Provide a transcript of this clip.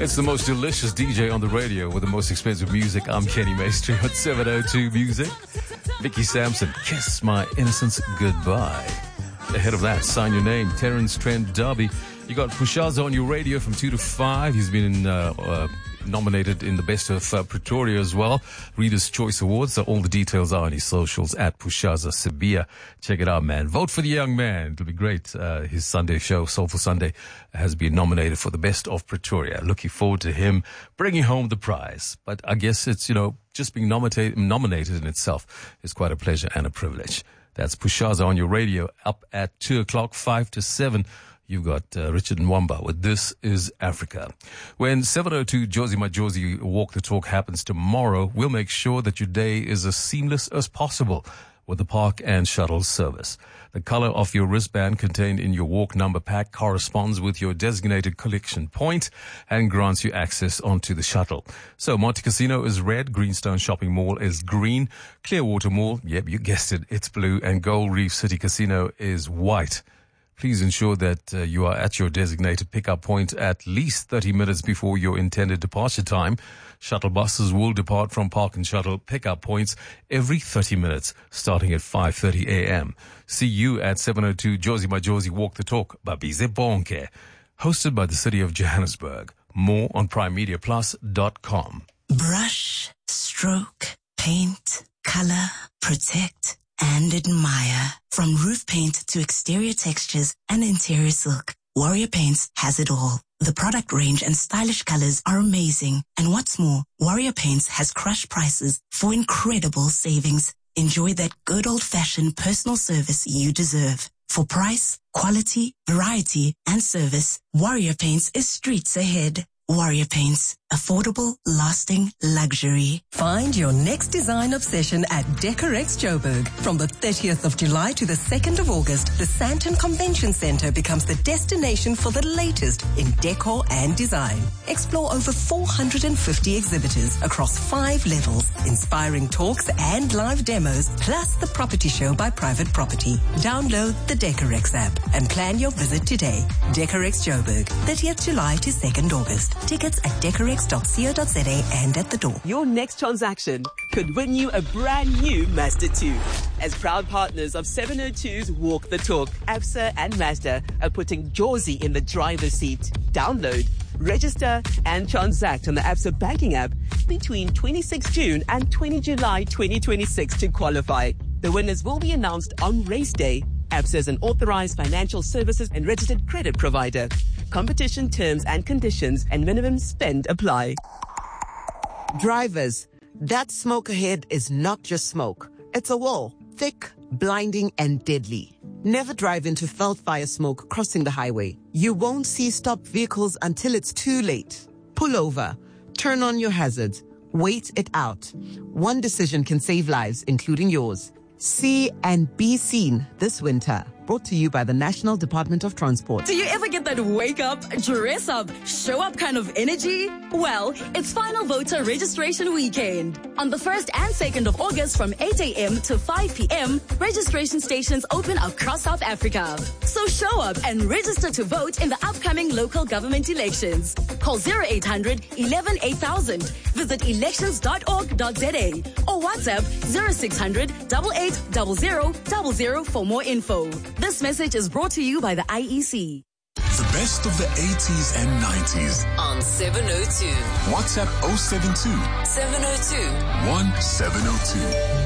It's the most delicious DJ on the radio with the most expensive music. I'm Kenny Maestri on 702 Music. Vicky Sampson, Kiss My Innocence Goodbye. Ahead of that, Sign Your Name, Terence Trent D'Arby. You got Pushaza on your radio from 2 to 5. He's been nominated in the Best of Pretoria as well. Reader's Choice Awards. So all the details are on his socials at Pushaza Sibia. Check it out, man. Vote for the young man. It'll be great. His Sunday show, Soulful Sunday, has been nominated for the Best of Pretoria. Looking forward to him bringing home the prize. But I guess it's, just being nominated in itself is quite a pleasure and a privilege. That's Pushaza on your radio up at 2 o'clock, 5 to 7. You've got Richard Nwamba with This Is Africa. When 702 Josie Majosi Walk the Talk happens tomorrow, we'll make sure that your day is as seamless as possible with the park and shuttle service. The color of your wristband contained in your walk number pack corresponds with your designated collection point and grants you access onto the shuttle. So Monte Casino is red, Greenstone Shopping Mall is green, Clearwater Mall, yep, you guessed it, it's blue, and Gold Reef City Casino is white. Please ensure that you are at your designated pickup point at least 30 minutes before your intended departure time. Shuttle buses will depart from park and shuttle pickup points every 30 minutes, starting at 5:30 a.m. See you at 702 Josie Majosi Walk the Talk, Babize Bonke, hosted by the City of Johannesburg. More on primemediaplus.com. Brush, stroke, paint, color, protect, and admire. From roof paint to exterior textures and interior silk, Warrior Paints has it all. The product range and stylish colors are amazing. And what's more, Warrior Paints has crushed prices for incredible savings. Enjoy that good old-fashioned personal service you deserve. For price, quality, variety, and service, Warrior Paints is streets ahead. Warrior Paints. Affordable, lasting luxury. Find your next design obsession at Decorex Joburg. From the 30th of July to the 2nd of August, the Sandton Convention Center becomes the destination for the latest in decor and design. Explore over 450 exhibitors across 5 levels, inspiring talks and live demos, plus the property show by Private Property. Download the Decorex app and plan your visit today. Decorex Joburg, 30th July to 2nd August. Tickets at decorex.co.za and at the door. Your next transaction could win you a brand new Mazda 2. As proud partners of 702's Walk the Talk, Absa and Mazda are putting Josie in the driver's seat. Download, register and transact on the Absa banking app between 26 June and 20 July 2026 to qualify. The winners will be announced on race day. Absa is an authorized financial services and registered credit provider. Competition terms and conditions and minimum spend apply. Drivers, that smoke ahead is not just smoke. It's a wall, thick, blinding, and deadly. Never drive into felt fire smoke crossing the highway. You won't see stopped vehicles until it's too late. Pull over. Turn on your hazards. Wait it out. One decision can save lives, including yours. See and be seen this winter. Brought to you by the National Department of Transport. Do you ever get that wake up, dress up, show up kind of energy? Well, it's final voter registration weekend. On the 1st and 2nd of August from 8 a.m. to 5 p.m., registration stations open across South Africa. So show up and register to vote in the upcoming local government elections. Call 0800 11 8000. Visit elections.org.za or WhatsApp 0600 8800 for more info. This message is brought to you by the IEC. The best of the 80s and 90s. On 702. WhatsApp 072 702 1702.